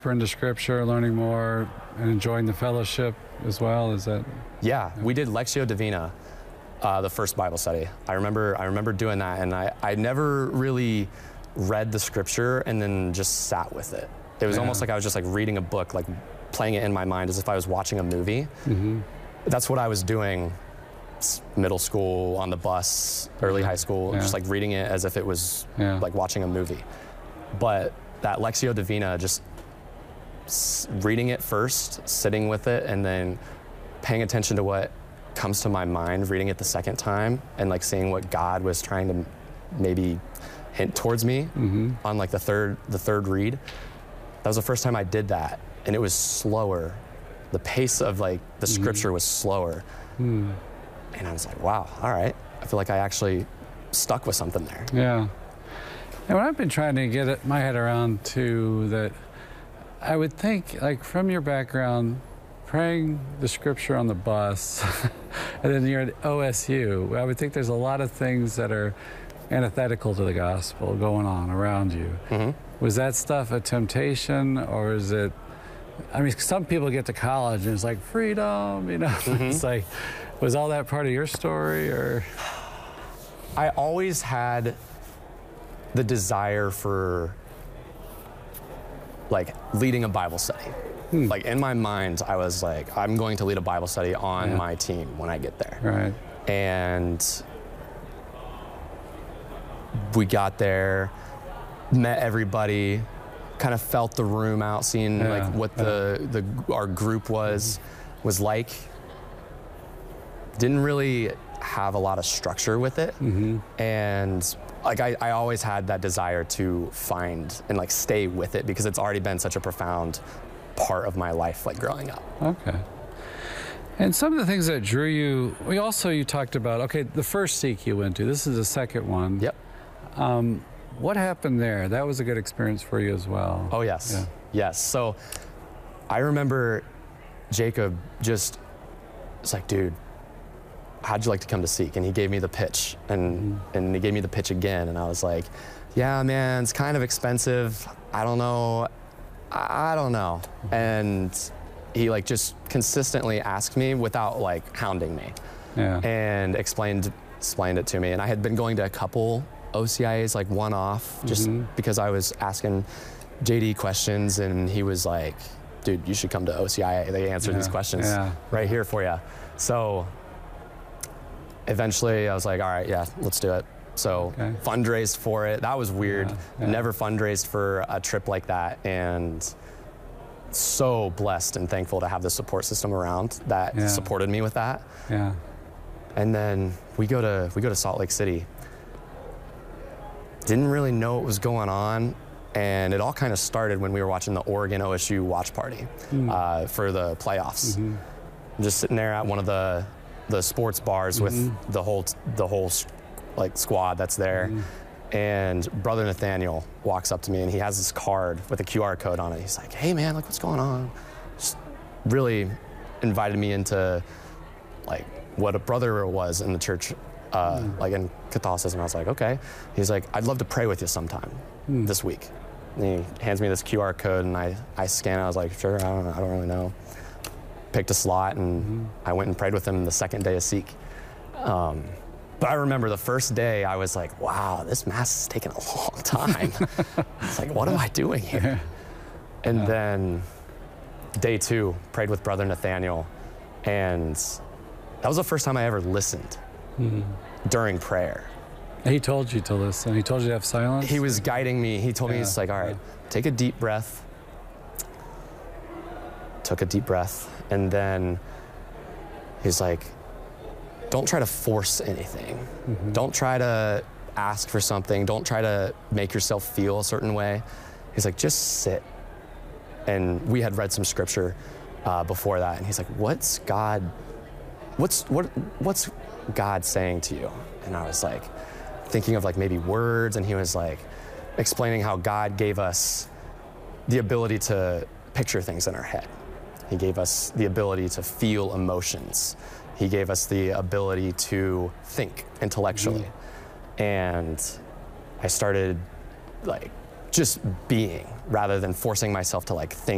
into Scripture, learning more, and enjoying the fellowship as well? Is that? Yeah, we did Lectio Divina, the first Bible study. I remember doing that, and I never really read the Scripture and then just sat with it. It was almost like I was just like reading a book, like playing it in my mind as if I was watching a movie. That's what I was doing middle school, on the bus, early high school, just like reading it as if it was like watching a movie. But that Lectio Divina, just reading it first, sitting with it, and then paying attention to what comes to my mind, reading it the second time, and like seeing what God was trying to maybe hint towards me on like the third read. That was the first time I did that, and it was slower. The pace of like the Scripture was slower. And I was like, wow, all right. I feel like I actually stuck with something there. Yeah. And what I've been trying to get my head around too, that I would think, like, from your background, praying the Scripture on the bus, and then you're at OSU, I would think there's a lot of things that are antithetical to the gospel going on around you. Was that stuff a temptation, or is it, I mean, some people get to college and it's like freedom, you know? It's like, was all that part of your story, or? I always had the desire for like leading a Bible study. Like in my mind, I was like, I'm going to lead a Bible study on my team when I get there. Right. And we got there, met everybody, kind of felt the room out, seeing like what our group was like. Didn't really have a lot of structure with it. And like I always had that desire to find and like stay with it, because it's already been such a profound part of my life, like growing up. Okay. And some of the things that drew you, you talked about, okay, the first Seek you went to, this is the second one. Yep. What happened there? That was a good experience for you as well. Oh, yes. Yes. So I remember Jacob just was like, dude, how'd you like to come to Seek? And he gave me the pitch, and he gave me the pitch again. And I was like, yeah, man, it's kind of expensive. I don't know. I don't know. And he like just consistently asked me without like hounding me, and explained it to me. And I had been going to a couple OCIAs, like one-off, just because I was asking JD questions, and he was like, dude, you should come to OCIA. They answer these questions right here for you. So eventually I was like, all right, yeah, let's do it. So fundraised for it. That was weird. Never fundraised for a trip like that, and so blessed and thankful to have the support system around that supported me with that. And then we go to Salt Lake City. Didn't really know what was going on, and it all kind of started when we were watching the Oregon OSU watch party for the playoffs. Just sitting there at one of the sports bars with the whole like squad that's there, and Brother Nathaniel walks up to me, and he has this card with a QR code on it. He's like, hey man, look what's going on. Just really invited me into like what a brother was in the church, like in Catholicism. I was like, okay. He's like, I'd love to pray with you sometime this week. And he hands me this QR code, and I scan it. I was like, sure, I don't really know. Picked a slot, and I went and prayed with him the second day of Seek. But I remember the first day, I was like, wow, this Mass is taking a long time. It's like, what am I doing here? And then day 2, prayed with Brother Nathaniel, and that was the first time I ever listened during prayer. He told you to listen. He told you to have silence? He was guiding me. He told me, he's like, all right, take a deep breath. Took a deep breath, and then he's like, don't try to force anything. Don't try to ask for something. Don't try to make yourself feel a certain way. He's like, just sit. And we had read some scripture before that, and he's like, what's God saying to you? And I was like, thinking of like maybe words, and he was like explaining how God gave us the ability to picture things in our head. He gave us the ability to feel emotions. He gave us the ability to think intellectually. And I started like just being rather than forcing myself to like think